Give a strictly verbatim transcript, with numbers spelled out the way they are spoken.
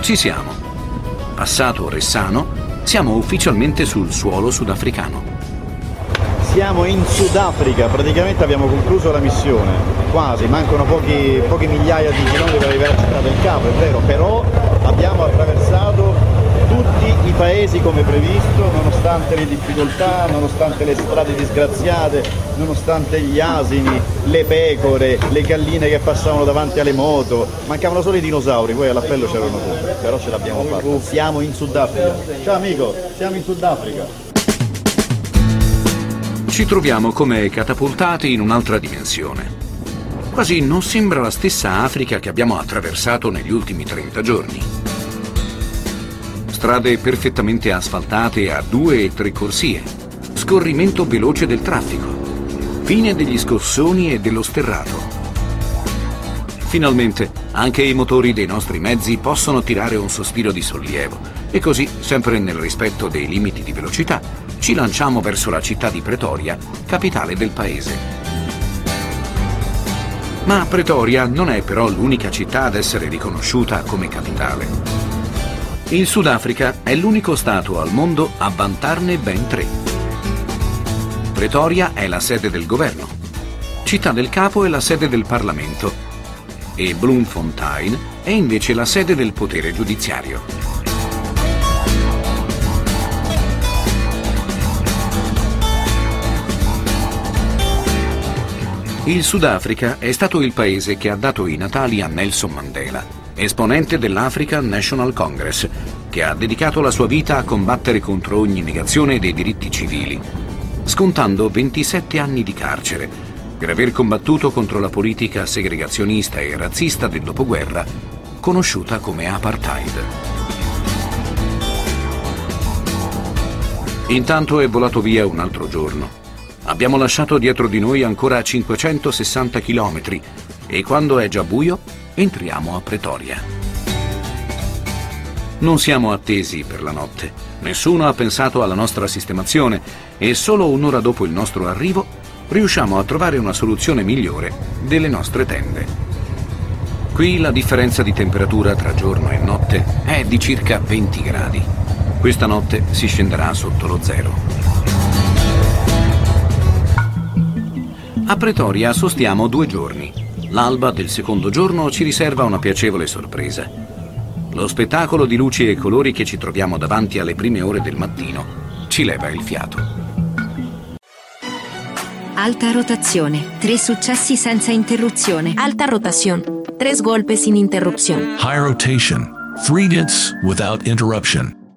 Ci siamo. Passato Ressano, siamo ufficialmente sul suolo sudafricano. Siamo in Sudafrica, praticamente abbiamo concluso la missione, quasi, mancano pochi, poche migliaia di chilometri per arrivare a Città del Capo, è vero, però abbiamo attraversato tutti i paesi come previsto, nonostante le difficoltà, nonostante le strade disgraziate, nonostante gli asini, le pecore, le galline che passavano davanti alle moto, mancavano solo i dinosauri, poi all'appello c'erano tutti, però ce l'abbiamo fatta. Siamo in Sudafrica. Ciao amico, siamo in Sudafrica. Ci troviamo come catapultati in un'altra dimensione. Quasi non sembra la stessa Africa che abbiamo attraversato negli ultimi trenta giorni. Strade perfettamente asfaltate a due e tre corsie, scorrimento veloce del traffico, fine degli scossoni e dello sterrato. Finalmente anche i motori dei nostri mezzi possono tirare un sospiro di sollievo e così, sempre nel rispetto dei limiti di velocità, ci lanciamo verso la città di Pretoria, capitale del paese. Ma Pretoria non è però l'unica città ad essere riconosciuta come capitale. Il Sudafrica è l'unico stato al mondo a vantarne ben tre. Pretoria è la sede del governo, Città del Capo è la sede del Parlamento e Bloemfontein è invece la sede del potere giudiziario. Il Sudafrica è stato il paese che ha dato i natali a Nelson Mandela, esponente dell'African National Congress, che ha dedicato la sua vita a combattere contro ogni negazione dei diritti civili, scontando ventisette anni di carcere per aver combattuto contro la politica segregazionista e razzista del dopoguerra, conosciuta come apartheid. Intanto è volato via un altro giorno. Abbiamo lasciato dietro di noi ancora cinquecentosessanta chilometri e quando è già buio entriamo a Pretoria. Non siamo attesi per la notte, nessuno ha pensato alla nostra sistemazione e solo un'ora dopo il nostro arrivo riusciamo a trovare una soluzione migliore delle nostre tende. Qui la differenza di temperatura tra giorno e notte è di circa venti gradi. Questa notte si scenderà sotto lo zero. A Pretoria sostiamo due giorni. L'alba del secondo giorno ci riserva una piacevole sorpresa. Lo spettacolo di luci e colori che ci troviamo davanti alle prime ore del mattino ci leva il fiato. Alta rotazione, tre successi senza interruzione. Alta rotación, tres golpes sin interrupción. High rotation, three hits without interruption.